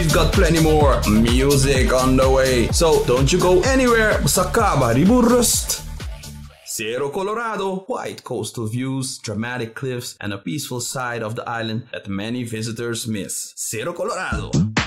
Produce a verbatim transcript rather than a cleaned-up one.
we've got plenty more music on the way. So don't you go anywhere. Sa Kabaribu Rust. Cerro Colorado, white coastal views, dramatic cliffs, and a peaceful side of the island that many visitors miss. Cerro Colorado.